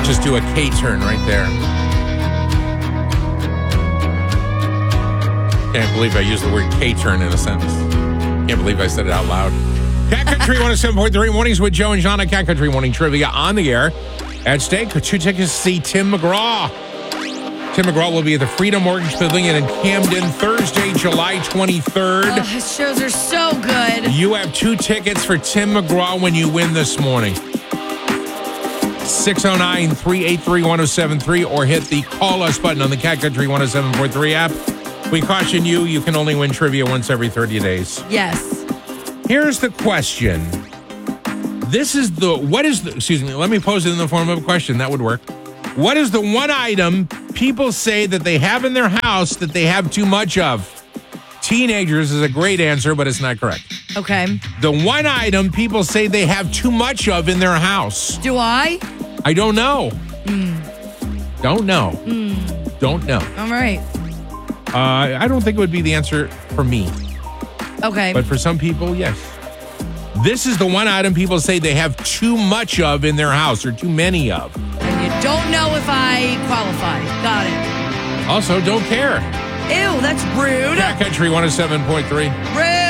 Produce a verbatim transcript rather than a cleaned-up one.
just do a K-turn right there. Can't believe I used the word K-turn in a sentence. Can't believe I said it out loud. Cat Country one oh seven point three Mornings with Joe and John at Cat Country Morning Trivia on the air. At stake, two tickets to see Tim McGraw. Tim McGraw will be at the Freedom Mortgage Pavilion in Camden Thursday, July twenty-third. Oh, his shows are so good. You have two tickets for Tim McGraw when you win this morning. six oh nine, three eight three, one oh seven three or hit the Call Us button on the Cat Country one oh seven point three app. We caution you, you can only win trivia once every thirty days. Yes. Here's the question. This is the, what is the, excuse me, let me pose it in the form of a question. That would work. What is the one item people say that they have in their house that they have too much of? Teenagers is a great answer, but it's not correct. Okay. The one item people say they have too much of in their house. Do I? I don't know. Mm. Don't know. Mm. Don't know. All right. Uh, I don't think it would be the answer for me. Okay. But for some people, yes. This is the one item people say they have too much of in their house or too many of. And you don't know if I qualify. Got it. Also, don't care. Ew, that's rude. Cat Country one oh seven point three. Rude.